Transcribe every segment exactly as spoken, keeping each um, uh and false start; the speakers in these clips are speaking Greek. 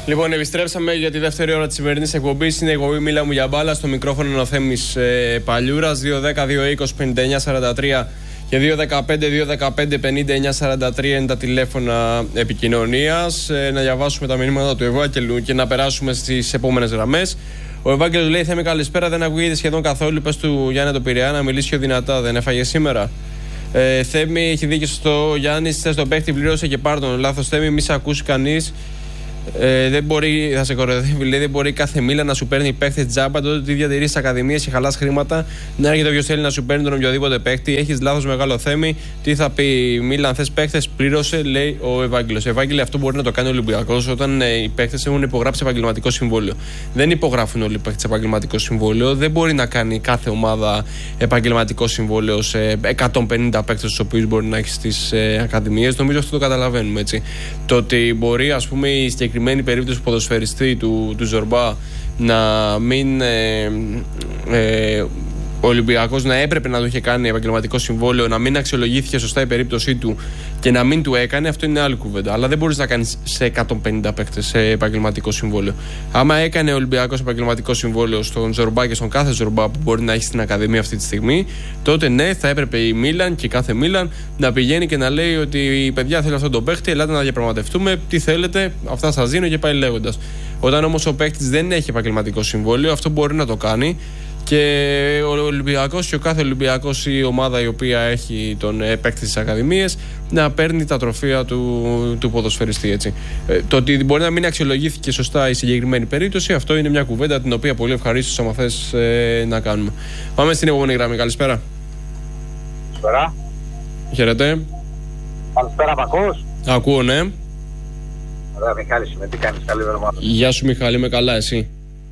Λοιπόν, επιστρέψαμε για τη δεύτερη ώρα της σημερινής εκπομπής. Είναι η εκπομπή Μίλα μου για μπάλα. Στο μικρόφωνο είναι ο Θέμης ε, Παλιούρας. δύο δέκα δύο είκοσι πενήντα εννιά σαράντα τρία και δύο δεκαπέντε δύο δεκαπέντε πενήντα εννιά σαράντα τρία είναι τα τηλέφωνα επικοινωνίας. Ε, να διαβάσουμε τα μηνύματα του Ευάγγελου και να περάσουμε στις επόμενες γραμμές. Ο Ευάγγελος λέει: Θέμη, καλησπέρα. Δεν ακούγεται σχεδόν καθόλου. Πες του Γιάννη το Πειραιά να μιλήσει πιο δυνατά. Δεν έφαγε σήμερα. Ε, Θέμη, έχει δίκιο στο Γιάννη. Θες τον παίχτη, πλήρωσε και πάρ' τον. Λάθος, Θέμη, μη σε ακούσει κανείς. Ε, δεν μπορεί, θα σε κοροϊδεύει, λέει, δεν μπορεί κάθε Μίλαν να σου παίρνει παίχτη τζάμπα. Τότε τι διατηρεί τι ακαδημίες και χαλάς χρήματα. Να έρχεται όποιος θέλει να σου παίρνει τον οποιοδήποτε παίχτη. Έχεις λάθος, μεγάλο Θέμη. Τι θα πει Μίλαν, θες παίχτες, πλήρωσε, λέει ο Ευάγγελος. Ευάγγελε, αυτό μπορεί να το κάνει ο Ολυμπιακός όταν ε, οι παίχτες έχουν υπογράψει επαγγελματικό συμβόλαιο. Δεν υπογράφουν όλοι οι παίχτες επαγγελματικό συμβόλαιο. Δεν μπορεί να κάνει κάθε ομάδα επαγγελματικό συμβόλαιο σε εκατόν πενήντα παίχτες τους οποίους μπορεί να έχει στις ε, ακαδημίες. Νομίζω αυτό το καταλαβαίνουμε, έτσι. Το ότι μπορεί, ας πούμε, η συγκεκριμένη περίπτωση του ποδοσφαιριστή του, του Ζορμπά να μην ε, ε, ο Ολυμπιακός να έπρεπε να το είχε κάνει επαγγελματικό συμβόλαιο, να μην αξιολογήθηκε σωστά η περίπτωσή του και να μην του έκανε, αυτό είναι άλλη κουβέντα. Αλλά δεν μπορείς να κάνεις σε εκατόν πενήντα παίκτες σε επαγγελματικό συμβόλαιο. Άμα έκανε ο Ολυμπιακός επαγγελματικό συμβόλαιο στον Ζορμπά και στον κάθε Ζορμπά που μπορεί να έχει στην Ακαδημία αυτή τη στιγμή, τότε ναι, θα έπρεπε η Μίλαν και κάθε Μίλαν να πηγαίνει και να λέει ότι η παιδιά θέλει αυτόν τον παίκτη, ελάτε να διαπραγματευτούμε, τι θέλετε, αυτά σας δίνω και πάει λέγοντας. Όταν όμως ο παίκτης δεν έχει επαγγελματικό συμβόλαιο, αυτό μπορεί να το κάνει. Και ο Ολυμπιακός και ο κάθε Ολυμπιακός ή ομάδα η οποία έχει τον παίκτη στις ακαδημίες να παίρνει τα τροφεία του, του ποδοσφαιριστή, έτσι. Ε, το ότι μπορεί να μην αξιολογήθηκε σωστά η συγκεκριμένη περίπτωση, αυτό είναι μια κουβέντα την οποία πολύ ευχαρίστως άμα θες ε, να κάνουμε. Πάμε στην επόμενη γραμμή. Καλησπέρα. Καλησπέρα. Χαίρετε. Καλησπέρα, μ' ακούς? Ακούω, ναι. Ωραία, Μιχάλης είμαι, τι κάνεις, καλή εβδομάδα. Γεια σου Μιχάλη, είμαι καλά, εσύ?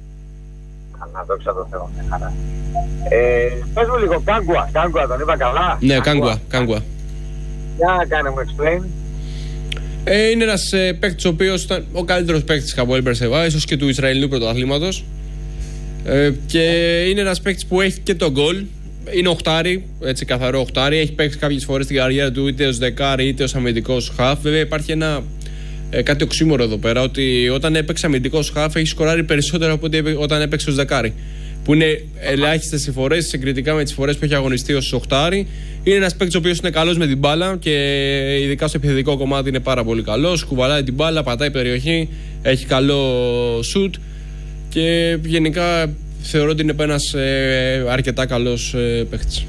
Να δόξα τω Θεώ, μια χαρά. Ε, πες μου λίγο, Κάγκουα, Κάγκουα, τον είπα καλά? Ναι, Κάγκουα, Κάγκουα. Για κάνε μου explain. Ε, είναι ένας ε, παίκτης ο οποίος ήταν ο καλύτερος παίκτης της Χαποέλ Μπερσεβά, ίσως και του Ισραηλινού πρωταθλήματος. Ε, και είναι ένας παίκτης που έχει και το γκολ. Είναι οχτάρι, έτσι καθαρό οχτάρι. Έχει παίξει κάποιες φορές στην καριέρα του είτε ως δεκάρι είτε ως αμυντικός χαφ. Βέβαια υπάρχει ένα Ε, κάτι οξύμορο εδώ πέρα, ότι όταν έπαιξε αμυντικός χαφ έχει σκοράρει περισσότερο από ότι όταν έπαιξε ως δεκάρι. Που είναι ελάχιστες οι φορές συγκριτικά με τις φορές που έχει αγωνιστεί ως οχτάρι. Είναι ένας παίκτης ο οποίος είναι καλός με την μπάλα και ειδικά στο επιθετικό κομμάτι είναι πάρα πολύ καλός. Κουβαλάει την μπάλα, πατάει περιοχή, έχει καλό σουτ και γενικά θεωρώ ότι είναι ένας ε, αρκετά καλός ε, παίκτης.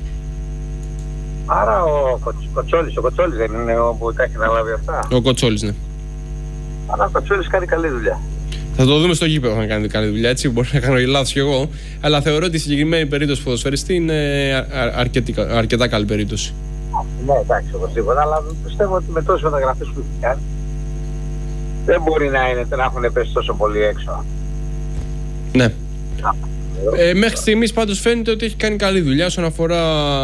Άρα ο Κοτσόλης, ο Κοτσόλης δεν είναι ο που τα έχει αναλάβει αυτά? Ο Κοτσόλης, ναι. Αλλά ο Κοτσόλης κάνει καλή δουλειά. Θα το δούμε στο γήπεδο να κάνει καλή δουλειά, έτσι. Μπορεί να κάνω λάθος κι εγώ. Αλλά θεωρώ ότι η συγκεκριμένη περίπτωση του ποδοσφαιριστή είναι αρκετή, αρκετά καλή περίπτωση. Ναι, εντάξει, οπωσδήποτε. Αλλά πιστεύω ότι με τόσες μεταγραφές που έχει κάνει δεν μπορεί να είναι να έχουν πέσει τόσο πολύ έξω. Ναι. Ε, μέχρι στιγμής πάντως φαίνεται ότι έχει κάνει καλή δουλειά όσον αφορά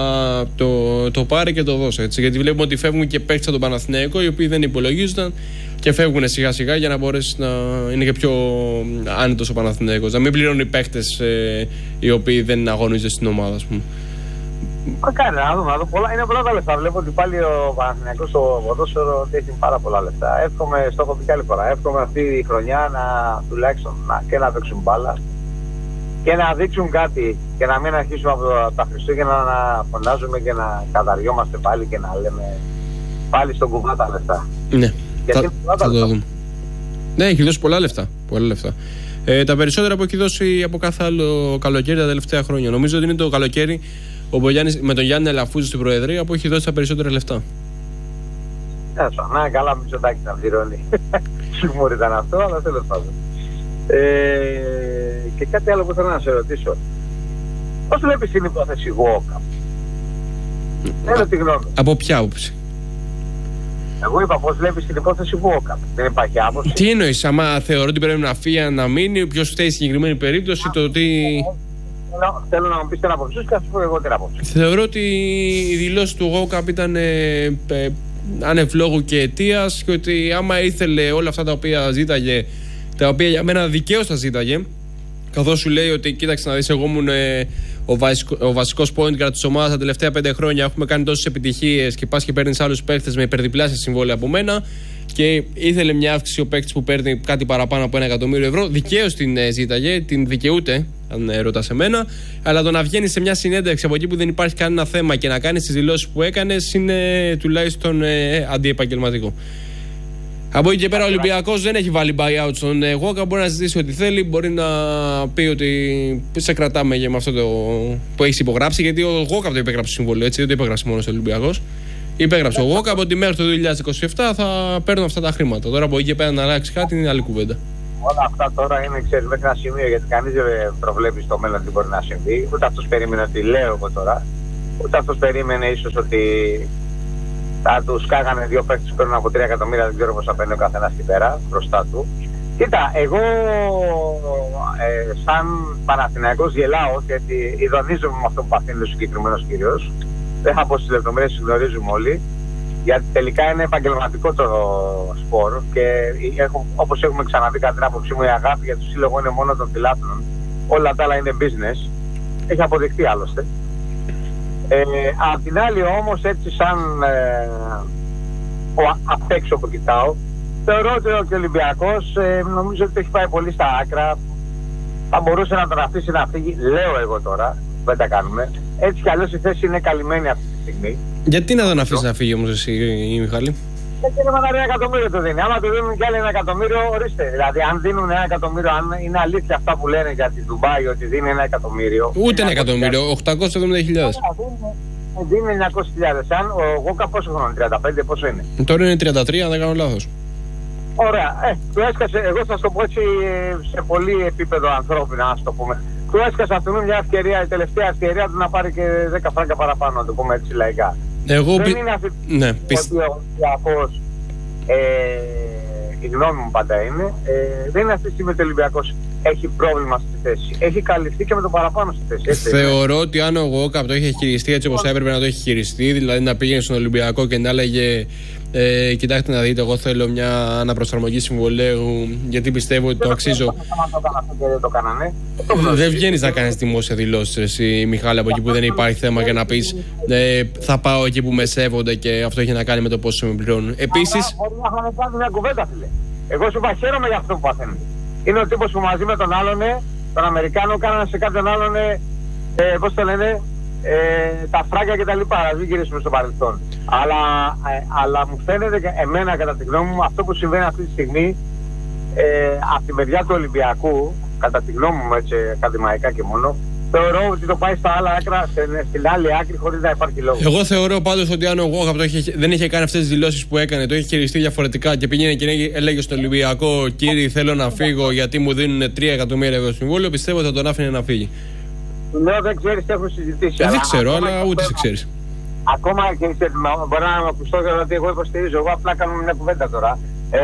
το, το πάρε και το δώσε, έτσι. Γιατί βλέπουμε ότι φεύγουν και παίκτες από τον Παναθηναϊκό οι οποίοι δεν υπολογίζονταν και φεύγουν σιγά σιγά για να μπορέσει να είναι και πιο άνετος ο Παναθηναϊκός. Να μην πληρώνουν οι παίκτες ε, οι οποίοι δεν αγωνίζονται στην ομάδα, ας πούμε. Μα κάνει, να δούμε, να δούμε. Πολλά, είναι πολλά τα λεφτά. Βλέπω ότι πάλι ο Παναθηναϊκός στο ποδόσφαιρο έχει πάρα πολλά λεφτά. Εύχομαι, στο έχω πει και άλλη φορά, εύχομαι αυτή η χρονιά να τουλάχιστον να, και να παίξουν μπάλα και να δείξουν κάτι και να μην αρχίσουμε από τα Χριστούγεννα να φωνάζουμε και να καταριόμαστε πάλι και να λέμε πάλι στον κουβά τα λεφτά. Ναι, θα, θα το δούμε. Ναι, έχει δώσει πολλά λεφτά. Πολλά λεφτά. Ε, τα περισσότερα που έχει δώσει από κάθε άλλο καλοκαίρι τα τελευταία χρόνια. Νομίζω ότι είναι το καλοκαίρι ο Γιάννης, με τον Γιάννη Αλαφούζη στην Προεδρία που έχει δώσει τα περισσότερα λεφτά. Να, καλά, Μητσοτάκης να πληρώνει. Σίγουρα ήταν αυτό, αλλά τέλος πάντων. Ε, και κάτι άλλο που θέλω να σε ρωτήσω. Πώς βλέπεις την υπόθεση Walkup? Θέλω τη γνώμη. Από ποια άποψη? Εγώ είπα πώς βλέπεις την υπόθεση Walkup. Δεν υπάρχει άποψη. Τι εννοείς? Άμα θεωρώ ότι πρέπει να φύγει, να μείνει, ποιος φταίει στη συγκεκριμένη περίπτωση, Α, το τι... Θέλω να μου πεις την άποψη και θα σου πω εγώ την άποψη. Θεωρώ ότι η δηλώση του Walkup ήταν ε, ε, ανευλόγου και αιτίας και ότι άμα ήθελε όλα αυτά τα οποία ζήταγε, τα οποία για μένα δικαίως τα ζήταγε, καθώς σου λέει ότι κοίταξε να δεις, εγώ ήμουν ε, ο, βασικό, ο βασικός point guard της ομάδας τα τελευταία πέντε χρόνια, έχουμε κάνει τόσες επιτυχίες και πας και παίρνεις άλλους παίχτες με υπερδιπλάσια συμβόλαια από μένα και ήθελε μια αύξηση ο παίκτης που παίρνει κάτι παραπάνω από ένα εκατομμύριο ευρώ. Δικαίως την ε, ζήταγε, την δικαιούται, αν ε, ρωτάς εμένα. Αλλά το να βγαίνει σε μια συνέντευξη από εκεί που δεν υπάρχει κανένα θέμα και να κάνει τις δηλώσεις που έκανες είναι τουλάχιστον ε, αντιεπαγγελματικό. Από εκεί και πέρα ο Ολυμπιακός δεν έχει βάλει buyout στον Γόκα. Μπορεί να ζητήσει ό,τι θέλει. Μπορεί να πει ότι σε κρατάμε για με αυτό το που έχει υπογράψει. Γιατί ο Γόκα το υπέγραψε το συμβόλαιο, έτσι. Δεν το υπέγραψε μόνο ο Ολυμπιακός. Υπέγραψε ο Γόκα ότι μέχρι το δύο χιλιάδες είκοσι επτά θα παίρνουν αυτά τα χρήματα. Τώρα από εκεί και πέρα να αλλάξει κάτι είναι άλλη κουβέντα. Όλα αυτά τώρα είναι, ξέρεις, μέχρι ένα σημείο, γιατί κανείς δεν προβλέπει στο μέλλον τι μπορεί να συμβεί. Ούτε αυτός περίμενε ότι λέω εγώ τώρα. Ούτε αυτός περίμενε ίσως ότι θα τους κάγανε δύο παίκτες που παίρνουν από τρία εκατομμύρια, δεν ξέρω πώς θα παίρνει ο καθένας εκεί πέρα μπροστά του. Κοίτα, εγώ ε, σαν Παναθηναϊκός γελάω γιατί ειδονίζομαι με αυτό που παθαίνει ο συγκεκριμένος κύριος. Δεν θα πω στις λεπτομέρειες, γνωρίζουμε όλοι. Γιατί τελικά είναι επαγγελματικό το σπορ και έχω, όπως έχουμε ξαναδεί κατά την άποψή μου, η αγάπη για το σύλλογο είναι μόνο των φιλάθλων. Όλα τα άλλα είναι business. Έχει αποδειχθεί άλλωστε. Ε, απ' την άλλη όμως, έτσι σαν ε, ο απ' έξω που κοιτάω, θεωρώ ότι ο Ολυμπιακός ε, νομίζω ότι έχει πάει πολύ στα άκρα. Θα μπορούσε να τον αφήσει να φύγει, λέω εγώ τώρα, δεν τα κάνουμε. Έτσι κι αλλιώς η θέση είναι καλυμμένη αυτή τη στιγμή. Γιατί να τον αφήσει να φύγει όμως εσύ, η Μιχάλη? Γιατί είναι ένα εκατομμύριο το δίνει. Άμα του δίνουν κι άλλοι ένα εκατομμύριο, ορίστε. Δηλαδή, αν δίνουν ένα εκατομμύριο, αν είναι αλήθεια αυτά που λένε για τη Ντουμπάι ότι δίνει ένα εκατομμύριο. Ούτε ένα εκατομμύριο, οκτακόσιες εβδομήντα χιλιάδες. Δίνει εννιακόσιες χιλιάδες. Αν ο Γόκα πόσο χρόνο, τριάντα πέντε, πόσο είναι? Τώρα είναι τριάντα τρία, αν δεν κάνω λάθος. Ωραία. Ε, του έσκασε, εγώ θα το πω έτσι σε πολύ επίπεδο ανθρώπινα, ας το πούμε. Του έσκασε αυτήν μια ευκαιρία, η τελευταία ευκαιρία του να πάρει και δέκα φράγκα παραπάνω, να το πούμε έτσι λαϊκά. Εγώ δεν πι... είναι αυτή ναι, ότι ο Ολυμπιακός, ε, η γνώμη μου πάντα είναι, ε, δεν είναι αυτή τη στιγμή ότι ο Ολυμπιακός έχει πρόβλημα στη θέση. Έχει καλυφθεί και με το παραπάνω στη θέση. Έτσι, θεωρώ είναι. Ότι αν ο Γόκαπ το είχε χειριστεί έτσι όπως έπρεπε να το έχει χειριστεί, δηλαδή να πήγαινε στον Ολυμπιακό και να έλεγε ε, κοιτάξτε να δείτε, εγώ θέλω μια αναπροσαρμογή συμβολέου γιατί πιστεύω ότι το αξίζω. Δεν βγαίνεις να κάνεις δημόσια δηλώσεις εσύ, Μιχάλη, από εκεί που δεν υπάρχει θέμα και να πεις ε, θα πάω εκεί που με σέβονται και αυτό έχει να κάνει με το πόσο με πληρώνουν. Επίσης. Μπορεί να είχαμε κάνει μια κουβέντα, φίλε. Εγώ σου είπα, χαίρομαι για αυτό που παθαίνει. Είναι ο τύπος που μαζί με τον άλλον, τον Αμερικάνο, κάνανε σε κάποιον άλλον, ε, πώς το λένε, ε, τα φράγκα και τα λοιπά. Να μην γυρίσουμε στο παρελθόν. Αλλά, ε, αλλά μου φαίνεται εμένα, κατά τη γνώμη μου, αυτό που συμβαίνει αυτή τη στιγμή ε, από τη μεριά του Ολυμπιακού, κατά τη γνώμη μου, έτσι, ακαδημαϊκά και μόνο, θεωρώ ότι το πάει στα άλλα άκρα, στην άλλη άκρη, χωρίς να υπάρχει λόγο. Εγώ θεωρώ πάντως ότι αν ο Γόκαπ δεν είχε κάνει αυτές τις δηλώσεις που έκανε, το είχε χειριστεί διαφορετικά και πήγαινε και έλεγε στον Ολυμπιακό, κύριε, θέλω να φύγω γιατί μου δίνουν τρία εκατομμύρια ευρώ συμβόλαιο, πιστεύω ότι θα τον άφηνε να φύγει. Λέω, δεν ξέρεις τι έχουν συζητήσει. Ε, δεν ξέρω, αλλά ούτε σε ξέρεις. Ακόμα και μπορεί να με ακουστώ γιατί εγώ υποστηρίζω. Εγώ απλά κάνω μια κουβέντα τώρα. Ε,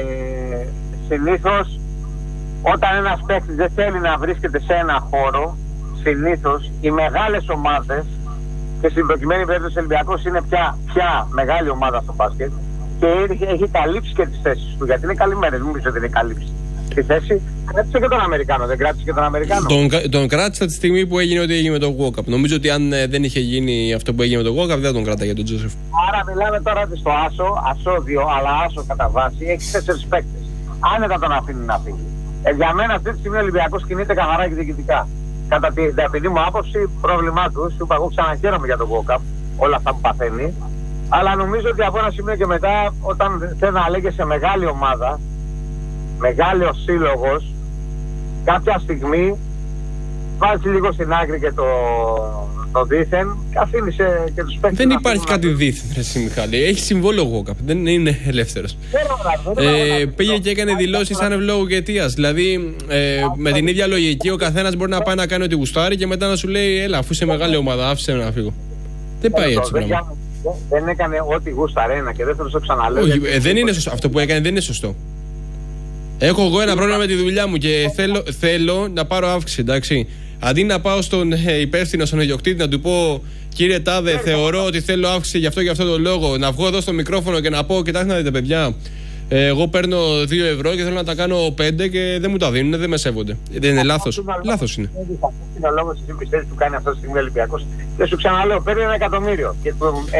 συνήθως, όταν ένας παίκτης δεν θέλει να βρίσκεται σε ένα χώρο, συνήθως οι μεγάλες ομάδες, και στην προκειμένη περίπτωση ο Ολυμπιακός είναι πια, πια μεγάλη ομάδα στο μπάσκετ και έχει, έχει καλύψει και τις θέσεις του. Γιατί είναι καλυμμένες, μην πεις ότι είναι καλύψει τη θέση. Κράτησε και τον Αμερικάνο, δεν κράτησε και τον Αμερικάνο. Τον, τον κράτησε τη στιγμή που έγινε ό,τι έγινε με τον Γόκαπ. Νομίζω ότι αν ε, δεν είχε γίνει αυτό που έγινε με τον Γόκαπ, δεν τον κράταγε τον Τζόσεφ. Άρα μιλάμε τώρα ότι στο άσο, ασώδιο, αλλά άσο κατά βάση, έχει τέσσερις παίκτες. Άνετα τον αφήνει να φύγει. Ε, για μένα αυτή τη στιγμή ο Ολυμπιακός κινείται καθαρά και διοικητικά. Κατά την ταπεινή μου άποψη, πρόβλημά του, σου είπα, εγώ ξαναχαίρομαι για τον Γόκαπ, όλα αυτά που παθαίνει. Αλλά νομίζω ότι από ένα σημείο και μετά, όταν θέλει να λέγεσαι μεγάλη ομάδα, μεγάλος σύλλογος, κάποια στιγμή βάζει λίγο στην άκρη και το, το δίθεν και αφήνει και τους παίκτες. Δεν υπάρχει κάτι δίθεν, εσύ Μιχάλη. Έχει συμβόλαιο ο Γόκαπ, δεν είναι ελεύθερος. ε, πήγε και έκανε δηλώσεις σαν ευλόγου και αιτίας. Δηλαδή, ε, με την ίδια λογική, ο καθένας μπορεί να πάει να κάνει ό,τι γουστάρει και μετά να σου λέει, έλα, αφού είσαι μεγάλη ομάδα, άφησε με να φύγω. Δεν πάει έτσι πράγμα. Δεν έκανε ό,τι γούσταρε ένα και δεύτερο το ξαναλέω. Όχι, ε, δεν είναι σωστό. Αυτό που έκανε δεν είναι σωστό. Έχω εγώ ένα πρόβλημα με τη δουλειά μου και θέλω, θέλω να πάρω αύξηση, εντάξει. Αντί να πάω στον ε, υπεύθυνο, στον ιδιοκτήτη, να του πω, κύριε Τάδε, θεωρώ ότι θέλω αύξηση γι' αυτό και αυτό το λόγο. Να βγω εδώ στο μικρόφωνο και να πω, κοιτάξτε να δείτε, παιδιά, ε, εγώ παίρνω δύο ευρώ και θέλω να τα κάνω πέντε και δεν μου τα δίνουν, δεν με σέβονται. Δεν είναι λάθος. Λάθος είναι. Είναι ο λόγος της πιστεύεις που κάνει αυτό τη στιγμή ο Ολυμπιακός. Και σου ξαναλέω, παίρνει ένα εκατομμύριο. Και το, ε,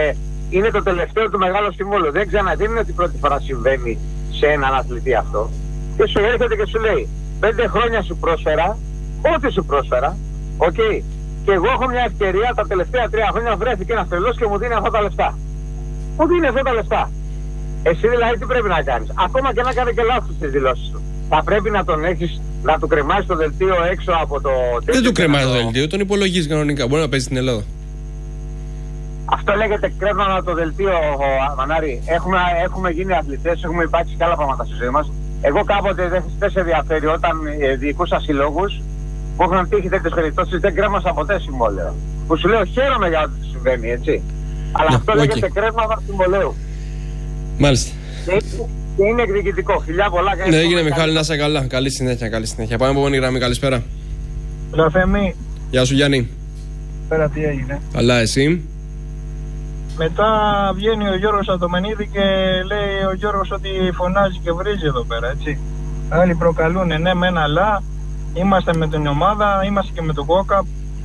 είναι το τελευταίο του μεγάλο συμβόλαιο. Δεν ξανά, δεν είναι ότι πρώτη φορά συμβαίνει σε έναν αθλητή αυτό. Και σου έρχεται και σου λέει, πέντε χρόνια σου πρόσφερα, ό,τι σου πρόσφερα, οκ. Okay. Και εγώ έχω μια ευκαιρία, τα τελευταία τρία χρόνια βρέθηκε ένας τρελός και μου δίνει αυτά τα λεφτά. Μου δίνει αυτά τα λεφτά. Εσύ δηλαδή τι πρέπει να κάνεις? Ακόμα και να κάνει και λάθος στις δηλώσεις του. Θα πρέπει να τον έχεις, να του κρεμάσεις το δελτίο έξω από το... Δεν του κρεμάει το δελτίο, τον υπολογίζει κανονικά. Μπορεί να παίζει στην Ελλάδα. Αυτό λέγεται κρέμανα το δελτίο, Μανάρη. Έχουμε, έχουμε γίνει αθλητές, έχουμε υπάρξει και άλλα πράγματα στη ζωή μας. Εγώ κάποτε δεν σε ενδιαφέρει όταν ε, διοικούσα συλλόγους που έχουν τύχει τέτοιες περιπτώσεις, δεν κρέμασα ποτέ συμβόλαιο. Που σου λέω χαίρομαι για ό,τι συμβαίνει, έτσι. Αλλά ναι, αυτό okay. λέγεται κρέμανα συμβολέου. Μάλιστα. Και, και είναι εκδικητικό. Φιλιά πολλά. Ναι, έγινε Μιχάλη, να είσαι καλά. Καλή συνέχεια, καλή συνέχεια. Πάμε από μόνη γραμμή, καλησπέρα. Λαφέμι. Γεια σου Γιάννη. Πέρα τι έγινε? Καλά, εσύ? Μετά βγαίνει ο Γιώργος Ατομενίδη και λέει ο Γιώργος ότι φωνάζει και βρίζει εδώ πέρα, έτσι. Άλλοι προκαλούν, ναι μεν, αλλά είμαστε με την ομάδα, είμαστε και με τον Κόκα.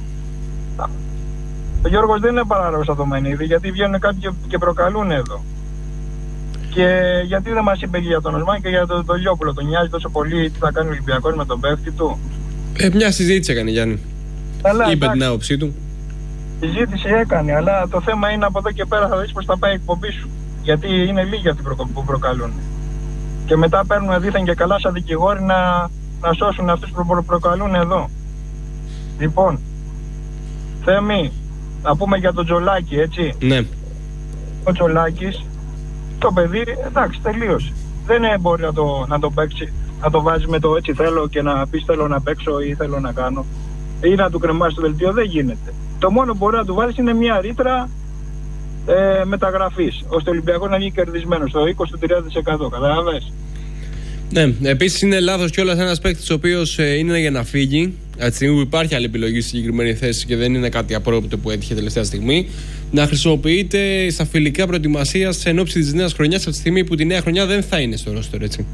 Ο Γιώργος δεν είναι παράλογος Ατομενίδη, γιατί βγαίνουν κάποιοι και προκαλούν εδώ. Και γιατί δεν μας είπε για τον Οσμάν και για τον το Λιόπουλο, τον νοιάζει τόσο πολύ τι θα κάνει ο Ολυμπιακός με τον παίχτη του? Ε, μια συζήτηση έκανε Γιάννη. Αλλά, είπε την άποψή του. Συζήτηση έκανε, αλλά το θέμα είναι από εδώ και πέρα θα δεις πως θα πάει η εκπομπή σου. Γιατί είναι λίγοι αυτοί που προκαλούν. Και μετά παίρνουν δίθεν και καλά σαν δικηγόροι να, να σώσουν αυτούς που προ, προκαλούν εδώ. Λοιπόν, Θέμη, να πούμε για τον Τζολάκη, έτσι. Ναι. Ο Τζολάκης, το παιδί, εντάξει, τελείωσε. Δεν μπορεί να το, να το παίξει, να το βάζει με το έτσι θέλω και να πεις θέλω να παίξω ή θέλω να κάνω. Ή να του κρεμάσει το δελτίο, δεν γίνεται. Το μόνο που μπορεί να του βάλει είναι μια ρήτρα ε, μεταγραφής, ώστε ο Ολυμπιακός να βγει κερδισμένος στο είκοσι με τριάντα τοις εκατό. Καταλαβες? Ναι, επίσης είναι λάθος κιόλας ένας παίκτης ο οποίος ε, είναι για να φύγει. Από τη στιγμή που υπάρχει άλλη επιλογή στη συγκεκριμένη θέση και δεν είναι κάτι απρόπτωτο που έτυχε τελευταία στιγμή, να χρησιμοποιείται στα φιλικά προετοιμασίας εν ώψη της νέας χρονιάς, από τη στιγμή που τη νέα χρονιά δεν θα είναι στο ρόστερ, έτσι.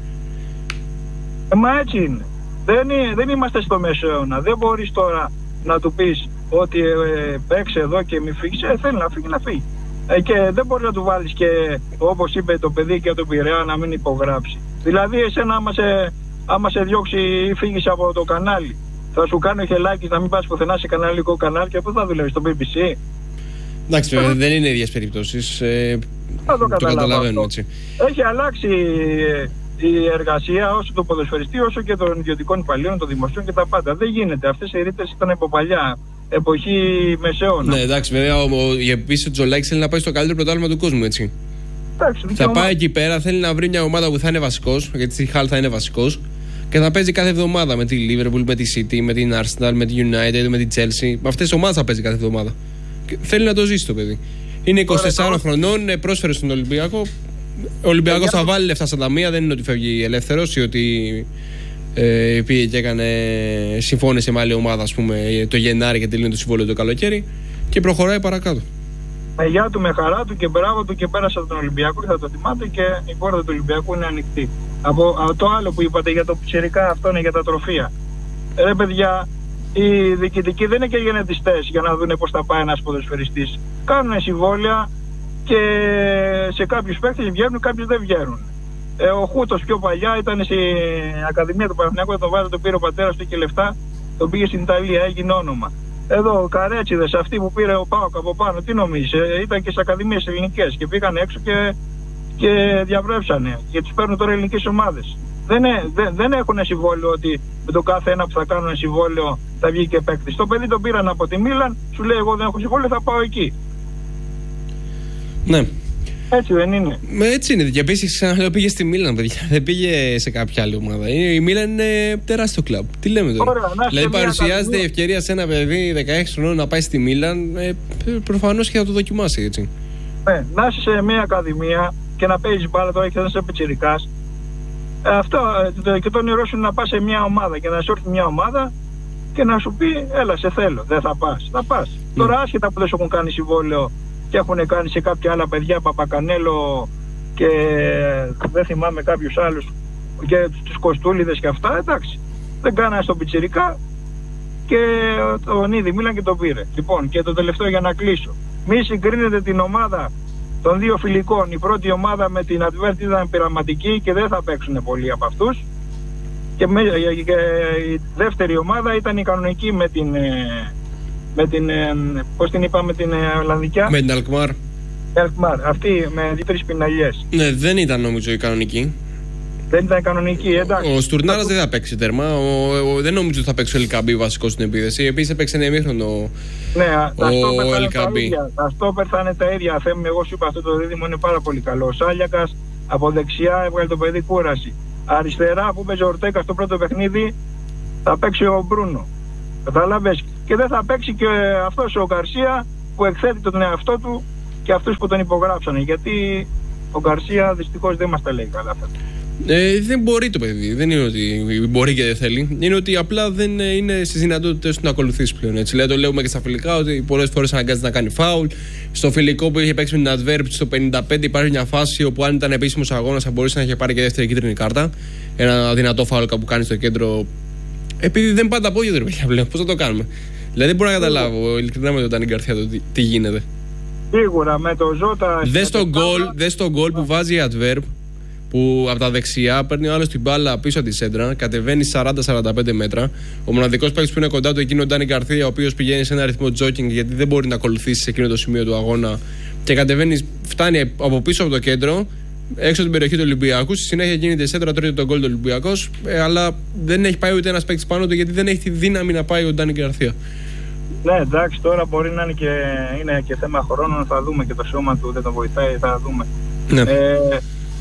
Ε, μα έτσι είναι. Δεν, είναι, δεν είμαστε στο μεσαίωνα. Δεν μπορείς τώρα να του πεις ότι ε, παίξε εδώ και μη φύγει. Ε, θέλει να φύγει, να φύγει. Ε, και δεν μπορεί να του βάλεις και όπως είπε το παιδί και το Πειραιά να μην υπογράψει. Δηλαδή, εσένα άμα σε, άμα σε διώξει ή φύγεις από το κανάλι, θα σου κάνει ο Χελάκης να μην πας πουθενά σε καναλικό κανάλι και πού θα δουλεύεις, στο μπι μπι σι? Εντάξει, βέβαια, δεν είναι ίδιες περιπτώσεις. Ε, θα το, το καταλαβαίνουμε έτσι. Έχει αλλάξει η εργασία όσο του ποδοσφαιριστή όσο και των ιδιωτικών υπαλλήλων, των δημοσίων και τα πάντα. Δεν γίνεται. Αυτές οι ρήτες ήταν από παλιά, εποχή μεσαίωνα. Ναι, εντάξει, βέβαια, επίσης ο Τζολάκης θέλει να πάει στο καλύτερο πρωτάθλημα του κόσμου, έτσι. Εντάξει, θα πάει εκεί πέρα, θέλει να βρει μια ομάδα που θα είναι βασικός, γιατί στη Χάλ θα είναι βασικός και θα παίζει κάθε εβδομάδα με τη Liverpool, με τη City, με την Arsenal, με τη United, με τη Chelsea. Με αυτές τις ομάδες θα παίζει κάθε εβδομάδα. Και θέλει να το ζήσει το παιδί. Είναι είκοσι τεσσάρων χρονών, πρόσφερε στον Ολυμπιακό. Ο Ολυμπιακός θα βάλει λεφτά στα ταμεία, δεν είναι ότι φεύγει ελεύθερος ή ότι ε, πήγε και έκανε, συμφώνησε με άλλη ομάδα, ας πούμε, το Γενάρη και τελείωνε το συμβόλαιο το καλοκαίρι και προχωράει παρακάτω. Με γεια του, με χαρά του και μπράβο του και πέρασε από τον Ολυμπιακό και θα το θυμάται και η πόρτα του Ολυμπιακού είναι ανοιχτή. Από, από το άλλο που είπατε για το πιτσιρικά, αυτό είναι για τα τροφεία. Ρε παιδιά, οι διοικητικοί δεν είναι και γενετιστές για να δουν πώς θα πάει ένας ποδοσφαιριστής. Κάνουν συμβόλαια και σε κάποιους παίκτες βγαίνουν, κάποιους δεν βγαίνουν. Ε, ο Χούτος πιο παλιά ήταν στην Ακαδημία του Παναθηναϊκού, τον βάζει, τον πήρε ο πατέρας του και λεφτά, τον πήγε στην Ιταλία, έγινε όνομα. Εδώ καρέτσιδες αυτοί που πήρε ο Πάοκ από πάνω, τι νομίζεις, ε, ήταν και στις ακαδημίες ελληνικές και πήγαν έξω και, και διαβρέψανε και τους παίρνουν τώρα ελληνικές ομάδες. Δεν, δεν, δεν έχουν συμβόλαιο ότι με το κάθε ένα που θα κάνουν συμβόλαιο θα βγει και παίκτης. Το παιδί τον πήραν από τη Μίλαν, σου λέει εγώ δεν έχω συμβόλαιο, θα πάω εκεί. Ναι. Έτσι δεν είναι? Με έτσι είναι. Και επίσης ξαναλέω, πήγε στη Μίλαν, παιδιά. Δεν πήγε σε κάποια άλλη ομάδα. Η Μίλαν είναι τεράστιο κλαμπ. Τι λέμε τώρα? Ωραία, δηλαδή παρουσιάζεται η ευκαιρία σε ένα παιδί δεκαέξι χρονών να πάει στη Μίλαν. Ε, προφανώς και θα το δοκιμάσει, έτσι. Ναι, να είσαι σε μια ακαδημία και να παίζεις μπάλα τώρα και θα είσαι πιτσιρικάς. Ε, αυτό ε, και το όνειρό σου να πας σε μια ομάδα και να σου έρθει μια ομάδα και να σου πει έλα σε θέλω, δεν θα πας. Θα πας. Mm. Τώρα άσχετα που δεν σου έχουν κάνει συμβόλαιο και έχουν κάνει σε κάποια άλλα παιδιά, Παπακανέλο και δεν θυμάμαι κάποιους άλλους και τους Κοστούλιδες και αυτά, εντάξει. Δεν κάνανε στον πιτσιρικά και τον είδη μίλαν και τον πήρε. Λοιπόν, και το τελευταίο για να κλείσω. Μη συγκρίνετε την ομάδα των δύο φιλικών. Η πρώτη ομάδα με την Advert ήταν πειραματική και δεν θα παίξουν πολλοί από αυτούς. Και, με, και η δεύτερη ομάδα ήταν η κανονική με την, με την πώς την είπαμε, την Ολλανδικιά. Με την Alkmaar. Alkmaar, αυτή με δύο-τρεις πιναλιές. Ναι, δεν ήταν νομίζω η κανονική. Δεν ήταν κανονική, εντάξει. Ο Στουρνάρας δεν θα παίξει τέρμα. Ο, ο, δεν νομίζω ότι θα παίξει ο Ελκαμπή βασικό στην επίδεση. Επίσης έπαιξε ένα ημίχρονο. Ναι, ο, ο Ελκαμπή. Τα στόπερ θα είναι τα ίδια. Θέμη, εγώ σου είπα, αυτό το δίδυμο είναι πάρα πολύ καλό. Ο Σάλιακας από δεξιά έβγαλε το παιδί κούραση. Αριστερά που παίζει ο Ορτέκα στο πρώτο παιχνίδι θα παίξει ο Μπρούνο. Καταλάβες. Και δεν θα παίξει και αυτός ο Γκαρσία που εκθέτει τον εαυτό του και αυτούς που τον υπογράψανε. Γιατί ο Γκαρσία δυστυχώς δεν μας τα λέει καλά αυτά. Ε, δεν μπορεί το παιδί. Δεν είναι ότι μπορεί και δεν θέλει. Είναι ότι απλά δεν είναι στις δυνατότητες του να ακολουθήσει πλέον. Έτσι. Δηλαδή, το λέμε και στα φιλικά ότι πολλές φορές αναγκάζεται να κάνει φάουλ. Στο φιλικό που είχε παίξει με την Adverb στο πενήντα πέντε υπάρχει μια φάση όπου αν ήταν επίσημος αγώνας θα μπορούσε να είχε πάρει και δεύτερη κίτρινη κάρτα. Ένα δυνατό φάουλ που κάνει στο κέντρο. Επειδή δεν πάντα πόδια του παιδιά πλέον. Πώς θα το κάνουμε. Δηλαδή, δεν μπορώ να καταλάβω ειλικρινά με τον Ντάνι Γκαρσία το τι, τι γίνεται. Σίγουρα με το Ζώτα. Δες τον γκολ που βάζει η Adverb. Που από τα δεξιά παίρνει ο άλλος την μπάλα πίσω από τη σέντρα, κατεβαίνει σαράντα με σαράντα πέντε μέτρα. Ο μοναδικός παίκτης που είναι κοντά του εκείνο ο Ντάνι Γκαρσία, ο οποίος πηγαίνει σε ένα ρυθμό τζόκινγκ γιατί δεν μπορεί να ακολουθήσει σε εκείνο το σημείο του αγώνα. Και κατεβαίνει, φτάνει από πίσω από το κέντρο, έξω από την περιοχή του Ολυμπιακού. Στη συνέχεια γίνεται σέντρα, τρώει τον γκολ του Ολυμπιακού. Ε, αλλά δεν έχει πάει ούτε ένας παίκτης πάνω του γιατί δεν έχει τη δύναμη να πάει ο Ντάνι Γκαρσία. Ναι, εντάξει, τώρα μπορεί να είναι και, είναι και θέμα χρόνων, θα δούμε και το σώμα του δεν το βοηθάει, θα δούμε. Ναι. Ε,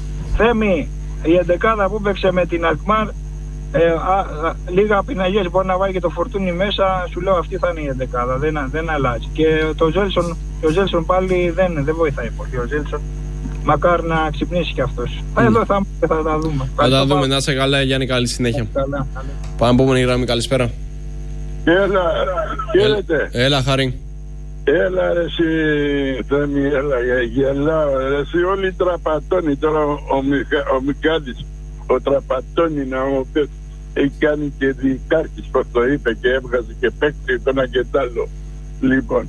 Θέμη, η εντεκάδα που παίξε με την Alkmaar, ε, α, α, λίγα πιναγιές μπορεί να βάλει και το Φορτούνι μέσα, σου λέω αυτή θα είναι η εντεκάδα, δεν, δεν αλλάζει. Και το Ζέλσον, ο Ζέλσον πάλι δεν, δεν βοηθάει πολύ, ο Ζέλσον μακάρι να ξυπνήσει κι αυτός. Mm. Εδώ θα, θα τα δούμε. Θα τα δούμε, να είσαι καλά Γιάννη, καλή συνέχεια. Καλά, καλά. Πάμε επόμενη γραμμή, καλησπέρα. Έλα, χαίρετε. Έλα, Χάρη. Έλα ρε εσύ Θέμη, έλα γελάω ρε εσύ, όλοι τραπατώνει τώρα ο, ο, Μιχα, ο Μικάλης, ο τραπατώνει να ο οποίος έχει κάνει και διεκάρχης πως το είπε και έβγαζε και παίξει τον Αγκετάλο. Λοιπόν,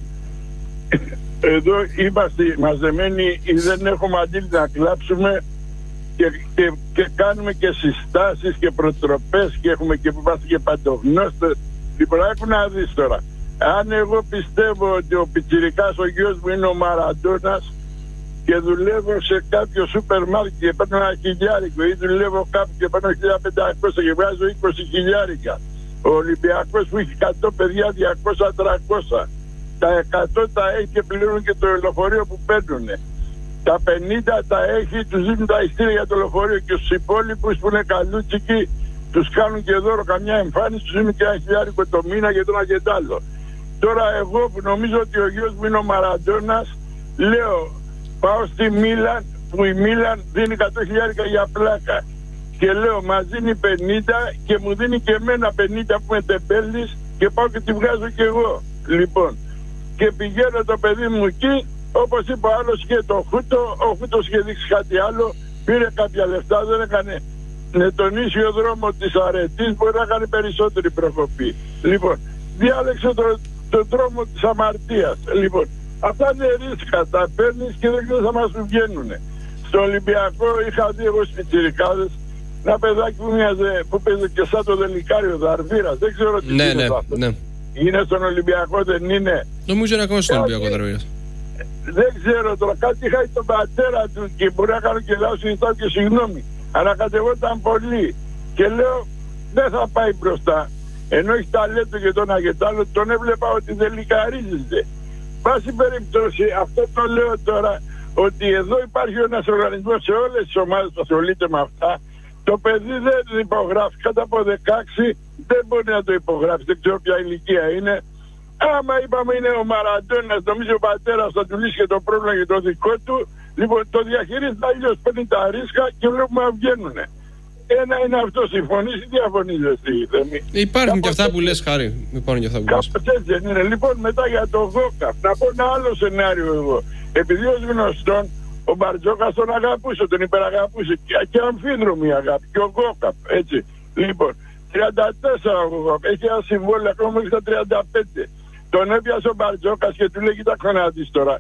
εδώ είμαστε μαζεμένοι ή δεν έχουμε αντίλη να κλάψουμε και, και, και κάνουμε και συστάσεις και προτροπές και έχουμε και που είμαστε και παντογνώστες. Λοιπόν, έχουν να δεις τώρα. Αν εγώ πιστεύω ότι ο πιτσιρικάς ο γιος μου είναι ο Μαραντώνας και δουλεύω σε κάποιο σούπερ μάρκετ και παίρνω ένα χιλιάρικο ή δουλεύω κάπου και παίρνω χίλια πεντακόσια και βγάζω είκοσι χιλιάρικα, ο Ολυμπιακός που έχει εκατό παιδιά διακόσια τριακόσια, τα εκατό τα έχει και πληρώνουν και το λεωφορείο που παίρνουν, τα πενήντα τα έχει, τους δίνουν τα ειστήρια για το λεωφορείο και στους υπόλοιπους που είναι καλούτσικοι τους κάνουν και δώρο καμιά εμφάνιση, τους δίνουν και ένα χιλιάρικο το μήνα για τον Αγκετάλο. Τώρα εγώ που νομίζω ότι ο γιος μου είναι ο Μαραντώνας, λέω πάω στη Μίλαν που η Μίλαν δίνει εκατό χιλιάρικα για πλάκα και λέω μας δίνει πενήντα και μου δίνει και εμένα πενήντα που είμαι τεμπέλης και πάω και τη βγάζω και εγώ. Λοιπόν, και πηγαίνω το παιδί μου εκεί, όπως είπα ο άλλος είχε το Χούτο, ο Χούτος είχε δείξει κάτι άλλο, πήρε κάποια λεφτά, δεν έκανε με τον ίσιο δρόμο της αρετής, μπορεί να κάνει περισσότερη προκοπή. Λοιπόν, διάλεξε το τον δρόμο της αμαρτίας. Λοιπόν, αυτά είναι ρίσκα, τα παίρνεις και δεν ξέρεις θα μας του βγαίνουνε. Στο Ολυμπιακό είχα δει εγώ στις πιτσιρικάδες ένα παιδάκι που, μοιάζε, που παίζει και σαν το Δελικάριο Δαρβίρας. Δεν ξέρω τι ναι, είναι ναι, αυτό. Ναι. Είναι στον Ολυμπιακό, δεν είναι. Νομίζω είναι ακόμα στον κάτι, Ολυμπιακό Δαρβίρας. Δεν ξέρω τώρα, κάτι είχα τον πατέρα του και μπορεί να κάνω και λάθος και ζητάω και συγγνώμη. Ανακατευόταν πολύ και λέω δεν θα πάει μπροστά. Ενώ έχει ταλέντο και τον Αγκετάλο, τον έβλεπα ότι δεν λικαρίζεται. Πάση περιπτώσει, αυτό το λέω τώρα, ότι εδώ υπάρχει ένας οργανισμός σε όλες τις ομάδες που ασχολείται με αυτά. Το παιδί δεν υπογράφει, κάτω από δεκαέξι δεν μπορεί να το υπογράψει, δεν ξέρω ποια ηλικία είναι. Άμα είπαμε είναι ο Μαραντώνας, νομίζω ο πατέρας θα του λύσει και το πρόβλημα για το δικό του. Λοιπόν, το διαχειρίζεται αλλιώς, παίρνει τα ρίσκα και βλέπουμε να βγαίνουνε. Ένα είναι αυτό, συμφωνείς ή διαφωνείς εσύ, Θέμη? Υπάρχουν Κάπως και αυτά έτσι. που λες, Χάρη. Υπάρχουν και αυτά που λες. Κάπως έτσι δεν είναι. Λοιπόν, μετά για το Γόκαπ, να πω ένα άλλο σενάριο εγώ. Επειδή ως γνωστόν, ο Μπαρτζόκας τον αγαπούσε, τον υπεραγαπούσε και, και αμφίδρομη αγάπη. Και ο Γόκαπ, έτσι. Λοιπόν, τριάντα τέσσερα ο Γόκαπ, έχει ένα συμβόλαιο ακόμα μέχρι τα τριάντα πέντε. Τον έπιασε ο Μπαρτζόκας και του λέει: κοίταξε να δεις τώρα.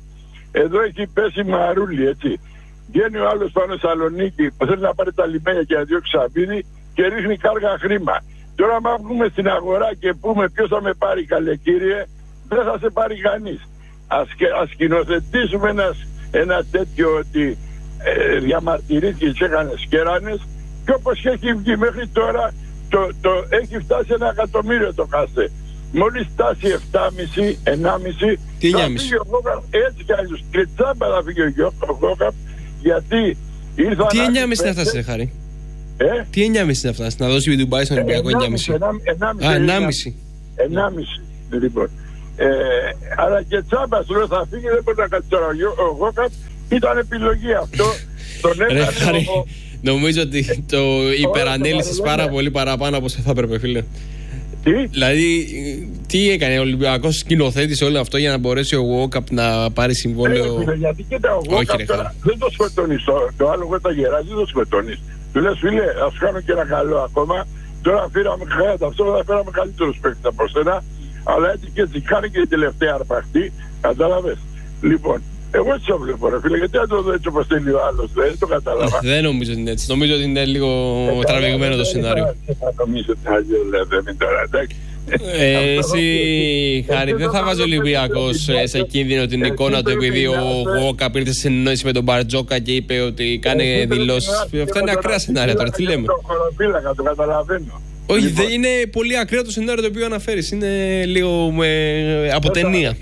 Εδώ έχει πέσει μαρούλι, έτσι. Βγαίνει ο άλλος πάνω Σαλονίκη που θέλει να πάρει τα λιμάνια και να διώξει σαβίδι και ρίχνει κάργα χρήμα. Τώρα, άμα βγούμε στην αγορά και πούμε ποιος θα με πάρει, καλέ κύριε, δεν θα σε πάρει κανείς. Ας, ας σκηνοθετήσουμε ένας, ένα τέτοιο ότι ε, διαμαρτυρήθηκε και έκανε σκέρανες, και όπως έχει βγει μέχρι τώρα, το, το, έχει φτάσει ένα εκατομμύριο το κάστε. Μόλις φτάσει επτά κόμμα πέντε, εννιά κόμμα πέντε, θα φύγει ο Γόκαπ έτσι κι αλλιώς. Και τσάμπα θα φύγει ο Γόκαπ, γιατί ήρθαν... Τι εννιά κόμμα πέντε είναι αυτά, σε Χάρη? Ε? Τι εννιά κόμμα πέντε είναι αυτά, να δώσει η Ντουμπάι στον Ολυμπιακό εννιά κόμμα πέντε? Α, εννιά κόμμα πέντε. εννιά κόμμα πέντε, λοιπόν. Ε, αλλά και τσάμπα σου λέω θα φύγει, δεν μπορεί να κάτσει τώρα. Ο Γόκαπ ήταν επιλογή αυτό. Τον έκανε ο... Νομίζω ότι το υπερανέλυσες πάρα πολύ παραπάνω από όσο θα έπρεπε, φίλε. Τι? Δηλαδή, τι έκανε ο Ολυμπιακός, σκηνοθέτησε όλο αυτό για να μπορέσει ο Γόκαπ να πάρει συμβόλαιο? Ε, γιατί κοίτα, ο Γόκαπ τώρα δεν το σκοτώνεις, το, το άλλο εγώ τα γεράζει, δεν το σκοτώνεις. Του λες, φίλε, ας κάνω και ένα καλό ακόμα. Τώρα φύραμε χρέατα, αυτό θα φέραμε καλύτερους παίκτες από σένα. Αλλά έτσι και έτσι κάνει και η τελευταία αρπαχτή, κατάλαβες. Λοιπόν, εγώ έτσι το βλέπω, ρε φίλε, γιατί αν το δω έτσι όπως θέλει ο άλλος, δεν το κατάλαβα. Δεν νομίζω ότι είναι έτσι. Νομίζω ότι είναι λίγο ε, τραβηγμένο το σενάριο. Δεν θα νομίζω ότι θα γίνει τώρα, εντάξει. Ε, εσύ, Χάρη, δεν θα βάζει ο Ολυμπιακός σε κίνδυνο την εικόνα του επειδή ο Γόκαπ ήρθε σε συνεννόηση με τον Μπαρτζόκα και είπε ότι κάνει δηλώσεις? Αυτά είναι ακραία σενάρια τώρα, τι λέμε? Το καταλαβαίνω. Όχι, δεν είναι πολύ ακραίο το σενάριο το οποίο αναφέρεις. Είναι λίγο με... από ταινία.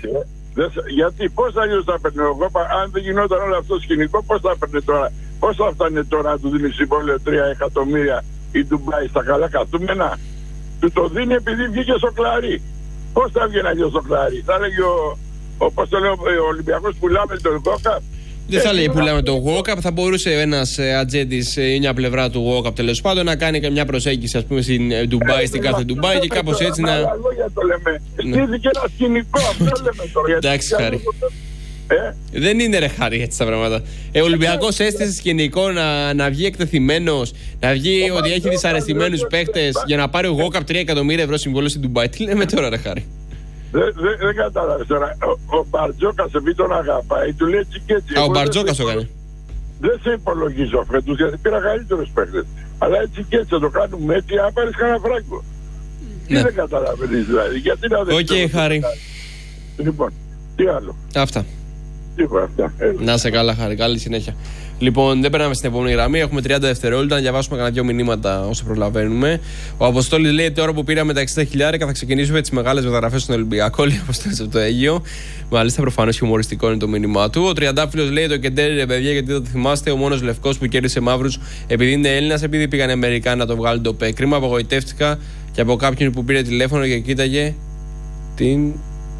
Γιατί πώς θα γίνει θα παίρνει ο Γόκαπ, αν δεν γινόταν όλο αυτό το σκηνικό, πώς θα παίρνει τώρα? Πώς θα φτάνει τώρα να του δίνει συμβόλαιο τρία εκατομμύρια η Ντουμπάι στα καλά καθούμενα? Του το δίνει επειδή βγήκε στο κλαρί. Πώς θα βγει να βγει στο κλαρί? Θα έλεγε ο, όπως το λέω, ο Ολυμπιακός πουλάμε τον Γόκαπ. Δεν θα λέει πουλάμε τον Γόκαπ, θα μπορούσε ένας ατζέντης ή μια πλευρά του Γόκαπ τέλος πάντων να κάνει και μια προσέγγιση, ας πούμε, στην Ντουμπάι, στην κάθε Ντουμπάι και κάπως έτσι να. Άλλα λόγια το λέμε. Στήθηκε ένα σκηνικό, αυτό λέμε τώρα. Εντάξει, Χάρη. Ε? Δεν είναι, ρε Χάρη, έτσι τα πράγματα. Ε, ο Ολυμπιακός έστησε σκηνικό να, να βγει εκτεθειμένος, να βγει ότι έχει δυσαρεστημένους παίχτες για να πάρει ο Γόκαπ τρία εκατομμύρια ευρώ συμβόλαιο στην Ντουμπάι. Τι λέμε τώρα, ρε Χάρη? Δεν δε, δε κατάλαβες τώρα. Ο, ο Μπαρτζόκας επειδή τον αγαπάει, του λέει έτσι και έτσι. Α, ο Μπαρτζόκας το έκανε. Δεν σε υπολογίζω φέτος γιατί πήρα καλύτερους παίχτες. Αλλά έτσι και έτσι θα το κάνουμε έτσι, αν πάρεις κανένα φράγκο. Ναι. Τι δεν καταλαβαίνεις δηλαδή? Γιατί να δεν. Οκ, okay, Χάρη. Λοιπόν, τι άλλο? Αυτά. Αυτά. Να σε καλά, Χάρη. Καλή συνέχεια. Λοιπόν, δεν περνάμε στην επόμενη γραμμή. Έχουμε τριάντα δευτερόλεπτα να διαβάσουμε κανένα δύο μηνύματα όσο προλαβαίνουμε. Ο Αποστόλης λέει: τώρα που πήραμε τα εξήντα χιλιάρικα θα ξεκινήσουμε τις μεγάλες μεταγραφές στον Ολυμπιακό. Λέει ο Αποστόλης από το Αίγυο. Μάλιστα, προφανώς χιουμοριστικό είναι το μήνυμά του. Ο Τριαντάφυλλος λέει: το Κεντέρι, ρε παιδιά, γιατί δεν το θυμάστε, ο μόνος λευκός που κέρδισε μαύρους επειδή είναι Έλληνας, επειδή πήγαν Αμερικάνοι να το βγάλουν το ΠΕ. Κρίμα, απογοητεύτηκα και από κάποιον που πήρε τηλέφωνο και κοίταγε την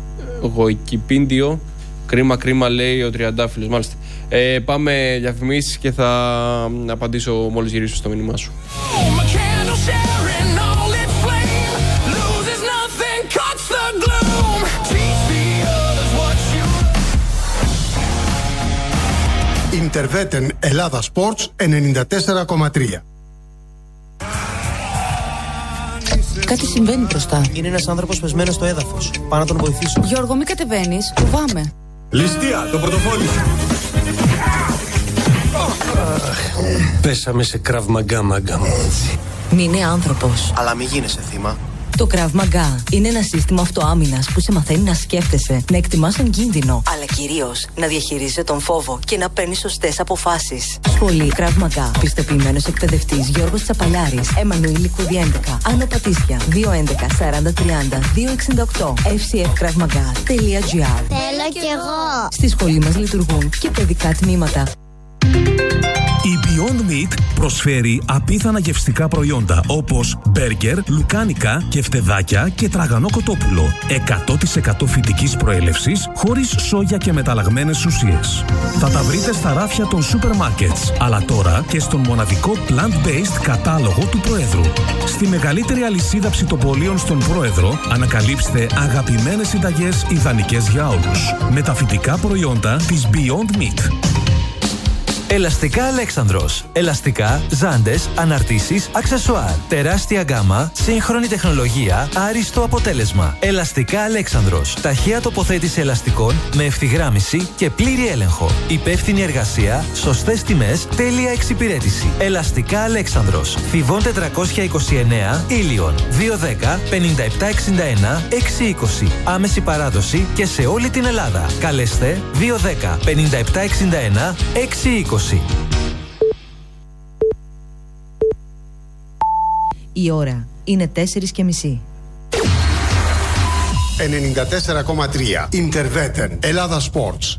Γοικιπίντιο. Κρίμα, κρίμα, λέει ο Τριαντάφυλλος. Μάλιστα. Ε, πάμε διαφημίσεις και θα απαντήσω μόλις γυρίσω στο μήνυμά σου. Ιντερβέτεν Ελλάδα Sports ενενήντα τέσσερα κόμμα τρία. Κάτι συμβαίνει μπροστά. Είναι ένας άνθρωπος πεσμένος στο έδαφος. Πάω να τον βοηθήσω. Γιώργο, μη κατεβαίνεις. Φοβάμαι. Ληστεία, το πορτοφόλι σου. Πέσαμε σε Krav Maga, μάγκα μου. Μη είναι άνθρωπος. Αλλά μη γίνεσαι θύμα. Το Krav Maga είναι ένα σύστημα αυτοάμυνας που σε μαθαίνει να σκέφτεσαι, να εκτιμάς τον κίνδυνο, αλλά κυρίως να διαχειρίζεσαι τον φόβο και να παίρνεις σωστές αποφάσεις. Σχολή Krav Maga. Πιστοποιημένος εκπαιδευτής Γιώργος Τσαπαλιάρης. Εμμανουήλ Λικούδη έντεκα. Άνω Πατήσια. δύο έντεκα σαράντα τριάντα δύο εξήντα οκτώ. εφ σι εφ krav maga τελεία τζι άρ. Θέλω κι εγώ. Στη σχολή μας λειτουργούν και παιδικά τμήματα. Η Beyond Meat προσφέρει απίθανα γευστικά προϊόντα όπως μπέργκερ, λουκάνικα, κεφτεδάκια και τραγανό κοτόπουλο. εκατό τοις εκατό φυτικής προέλευσης, χωρίς σόγια και μεταλλαγμένες ουσίες. Θα τα βρείτε στα ράφια των σούπερ μάρκετς, αλλά τώρα και στον μοναδικό plant-based κατάλογο του Προέδρου. Στη μεγαλύτερη αλυσίδα ψητοπολίων στον Πρόεδρο, ανακαλύψτε αγαπημένες συνταγές ιδανικές για όλους. Με τα φυτικά προϊόντα της Beyond Meat. Ελαστικά Αλέξανδρος. Ελαστικά, ζάντες, αναρτήσεις, αξεσουάρ. Τεράστια γκάμα, σύγχρονη τεχνολογία, άριστο αποτέλεσμα. Ελαστικά Αλέξανδρος. Ταχεία τοποθέτηση ελαστικών με ευθυγράμμιση και πλήρη έλεγχο. Υπεύθυνη εργασία, σωστές τιμές, τέλεια εξυπηρέτηση. Ελαστικά Αλέξανδρος. Θηβών τετρακόσια είκοσι εννέα, Ήλιον. δύο δέκα πενήντα επτά εξήντα ένα έξι είκοσι. Άμεση παράδοση και σε όλη την Ελλάδα. Καλέστε δύο δέκα πενήντα επτά εξήντα ένα έξι είκοσι. Η ώρα είναι τέσσερις και μισή. ενενήντα τέσσερα κόμμα τρία Interveten Ελλάδα Sports.